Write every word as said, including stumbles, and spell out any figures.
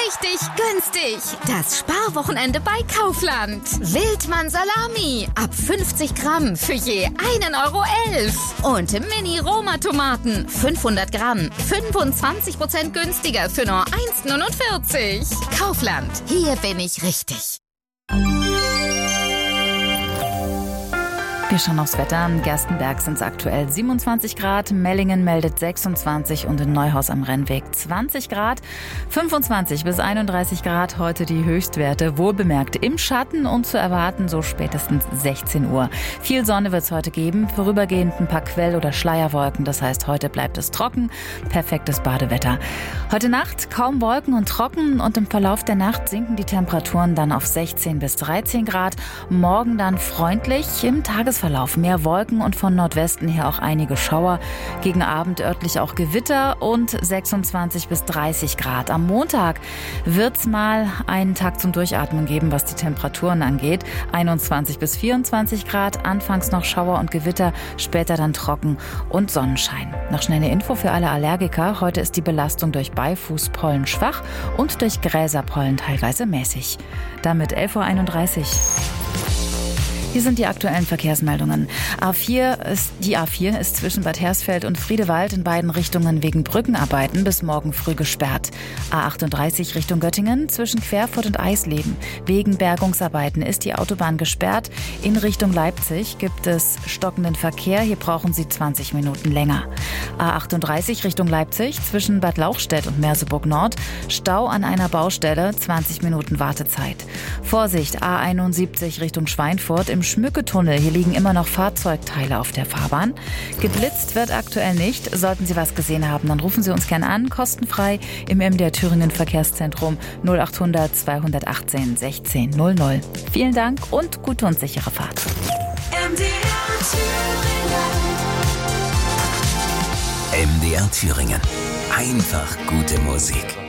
richtig günstig. Das Sparwochenende bei Kaufland. Wildmann Salami ab fünfzig Gramm für je einen Euro elf. Und Mini-Roma-Tomaten fünfhundert Gramm, fünfundzwanzig Prozent günstiger für nur eins neunundvierzig. Kaufland, hier bin ich richtig. Wir schauen aufs Wetter. In Gerstenberg sind es aktuell siebenundzwanzig Grad, Mellingen meldet sechsundzwanzig und in Neuhaus am Rennweg zwanzig Grad. fünfundzwanzig bis einunddreißig Grad heute die Höchstwerte, wohlbemerkt im Schatten und zu erwarten so spätestens sechzehn Uhr. Viel Sonne wird es heute geben, vorübergehend ein paar Quell- oder Schleierwolken. Das heißt, heute bleibt es trocken, perfektes Badewetter. Heute Nacht kaum Wolken und trocken und im Verlauf der Nacht sinken die Temperaturen dann auf sechzehn bis dreizehn Grad. Morgen dann freundlich, im Tagesverlauf mehr Wolken und von Nordwesten her auch einige Schauer. Gegen Abend örtlich auch Gewitter und sechsundzwanzig bis dreißig Grad. Am Montag wird's mal einen Tag zum Durchatmen geben, was die Temperaturen angeht. einundzwanzig bis vierundzwanzig Grad, anfangs noch Schauer und Gewitter, später dann trocken und Sonnenschein. Noch schnell eine Info für alle Allergiker. Heute ist die Belastung durch Beifußpollen schwach und durch Gräserpollen teilweise mäßig. Damit elf Uhr einunddreißig. Hier sind die aktuellen Verkehrsmeldungen. A vier ist, die A vier ist zwischen Bad Hersfeld und Friedewald in beiden Richtungen wegen Brückenarbeiten bis morgen früh gesperrt. A achtunddreißig Richtung Göttingen zwischen Querfurt und Eisleben. Wegen Bergungsarbeiten ist die Autobahn gesperrt. In Richtung Leipzig gibt es stockenden Verkehr. Hier brauchen Sie zwanzig Minuten länger. A achtunddreißig Richtung Leipzig zwischen Bad Lauchstädt und Merseburg Nord. Stau an einer Baustelle, zwanzig Minuten Wartezeit. Vorsicht, A einundsiebzig Richtung Schweinfurt im Schmücketunnel. Hier liegen immer noch Fahrzeugteile auf der Fahrbahn. Geblitzt wird aktuell nicht. Sollten Sie was gesehen haben, dann rufen Sie uns gerne an, kostenfrei im M D R Thüringen Verkehrszentrum null achthundert zweihundertachtzehn sechzehn null null. Vielen Dank und gute und sichere Fahrt. M D R Thüringen. M D R Thüringen. Einfach gute Musik.